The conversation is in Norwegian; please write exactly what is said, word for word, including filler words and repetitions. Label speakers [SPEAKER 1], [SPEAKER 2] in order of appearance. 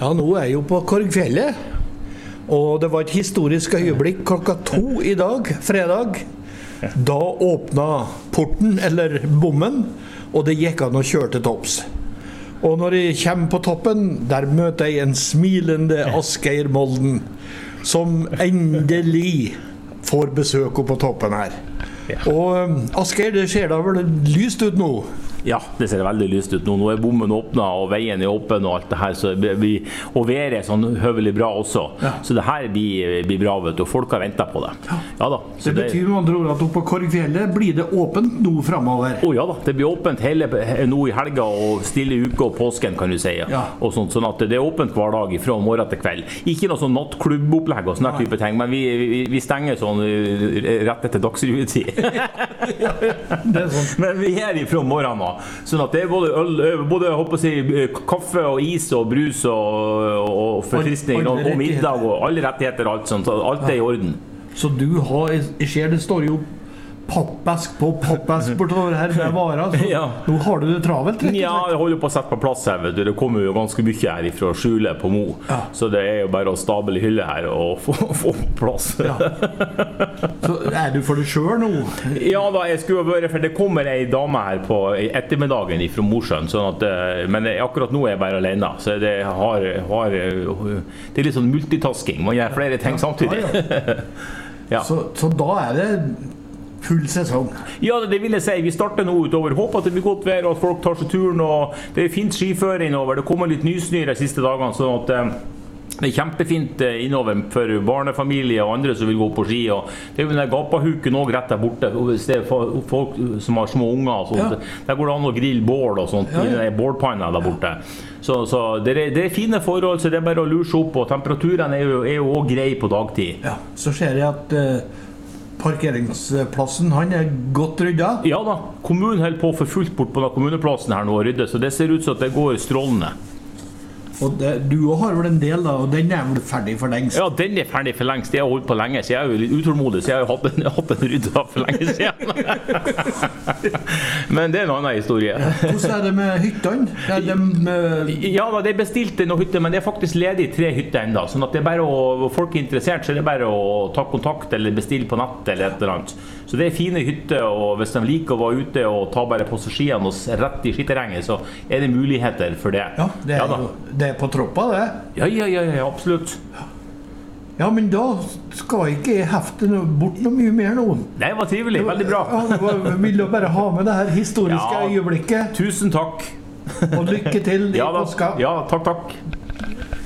[SPEAKER 1] Ja, nå er jeg jo på Korgfjellet, og det var et historisk øyeblikk klokka to i dag, fredag. Da åpnet porten, eller bommen, og det gikk an å kjøre til topps. Og når jeg kommer på toppen, der møter jeg en smilende Asgeir Molden, som endelig får besøk opp på toppen her. Og Asgeir, det ser da vel lyst ut nå?
[SPEAKER 2] Ja, det ser veldig lyst ut nå. Nå er bommen åpnet, og veien er åpen og alt det her, så vi, og været er sånn høvelig bra også. Ja. Så det her blir, blir bra, vet du, og folk har ventet på det. Ja, ja da.
[SPEAKER 1] Det betyr med andre ord at oppe på Korgfjellet blir det åpent nå fremover?
[SPEAKER 2] Å ja da, det blir åpent hele, nå i helga og stille uke og påsken, kan du si. Ja. Og sånt, sånn at det er åpent hver dag fra morgen til kveld. Ikke noe sånn nattklubbopplegg og sånne type ting, men vi, vi, vi stenger sånn rett etter dagsryvetid.
[SPEAKER 1] Ja, det er sånn.
[SPEAKER 2] Men vi er ifra morgenen. Sånn at det er både, øl, både jeg håper å si, kaffe og is og brus og, og forfriskning og, og middag og alle rettigheter og alt sånt, alt er i orden.
[SPEAKER 1] Så du har, jeg ser det står jo pappesk på pappesk bortover her med varer, så ja. Nå har du det travelt, rett og slett?
[SPEAKER 2] Ja, jeg holder på å sette på plass her, vet du. Det kommer jo ganske mye her fra skjulet på Mo, ja. Så det er jo bare å stable i hylle her og få, få plass. Ja.
[SPEAKER 1] Så er du for det selv nå?
[SPEAKER 2] Ja da, jeg skulle være, for det kommer en dame her på ettermiddagen fra Mosjøen, sånn at, men akkurat nå er jeg bare alene, så det, har, har, det er litt sånn multitasking, man gjør flere ting samtidig. Ja, ja. Ja.
[SPEAKER 1] Så, så da er det full sesong?
[SPEAKER 2] Ja, det vil jeg si. Vi starter nå utover. Håper at det blir godt vær og at folk tar seg turen. Og det er fint skifører innover. Det kommer litt nysnø de siste dagene, sånn at eh, det er kjempefint innover for barnefamilie og andre som vil gå på ski. Og det er jo den gapahuken også rett der borte. Hvis det er folk som har små unger og sånt. Ja. Der går det an å grille bål og sånt. Ja, ja. I bålpanna der borte. Så, så det, er, det er fine forhold, så det er bare å lure seg opp. Og temperaturen er jo, er jo også grei på dagtid.
[SPEAKER 1] Ja, så ser jeg at uh parkeringsplassen, han er godt ryddet?
[SPEAKER 2] Ja da, kommunen holder på for fullt bort på kommuneplassen her nå å rydde, så det ser ut som at det går strålende.
[SPEAKER 1] Og det, du har vel en del da, og den er vel ferdig for lengst?
[SPEAKER 2] Ja, den er ferdig for lengst. Jeg har holdt på lenge, så jeg er jo litt utålmodig, så jeg har jo hatt en, hatt en rydda for lenge siden. Men det er en annen historie.
[SPEAKER 1] Ja, hvordan er det med hyttene? Er det med...
[SPEAKER 2] Ja, da, det er bestilt noen hytter, men det er faktisk ledig tre hytter enda, sånn at det er bare å, folk er interessert, så er det bare å ta kontakt eller bestille på nett eller et eller annet. Så det er fine hytter, og hvis de liker å være ute og ta bare på seg skiene og rett i skitterrenget, så er det muligheter for det.
[SPEAKER 1] Ja, det er, ja, jo, det er på troppa, det.
[SPEAKER 2] Ja, ja, ja, ja, absolutt.
[SPEAKER 1] Ja, men da skal jeg ikke hefte noe, bort noe mye mer nå.
[SPEAKER 2] Det var trivelig, veldig bra.
[SPEAKER 1] Ja, jeg ville bare ha med det her historiske ja, øyeblikket.
[SPEAKER 2] Tusen takk.
[SPEAKER 1] Og lykke til i
[SPEAKER 2] ja,
[SPEAKER 1] påska.
[SPEAKER 2] Ja, takk, takk.